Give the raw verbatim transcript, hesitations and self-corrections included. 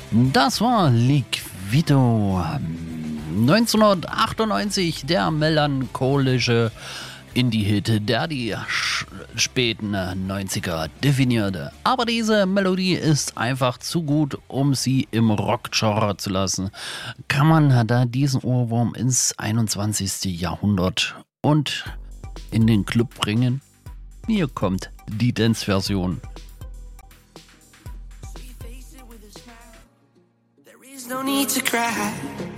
Das war Liquido. neunzehnhundertachtundneunzig, der melancholische Indie-Hit, der die späten neunziger definierte. Aber diese Melodie ist einfach zu gut, um sie im Rockgenre zu lassen. Kann man da diesen Ohrwurm ins einundzwanzigste. Jahrhundert und in den Club bringen? Hier kommt die Dance-Version. No need to cry.